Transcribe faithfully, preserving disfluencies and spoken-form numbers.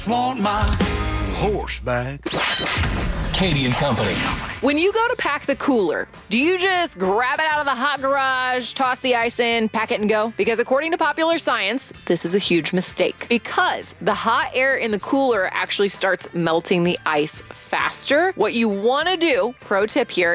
Want my horse back. Katie and Company. When you go to pack the cooler, do you just grab it out of the hot garage, toss the ice in, pack it and go? Because according to popular science, this is a huge mistake. Because the hot air in the cooler actually starts melting the ice faster. What you want to do, pro tip here,